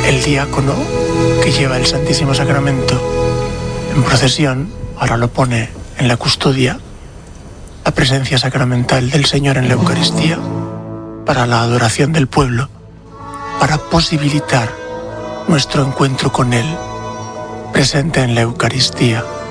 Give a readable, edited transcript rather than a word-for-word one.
El diácono que lleva el Santísimo Sacramento en procesión ahora lo pone en la custodia, la presencia sacramental del Señor en la Eucaristía, para la adoración del pueblo, para posibilitar nuestro encuentro con Él, presente en la Eucaristía.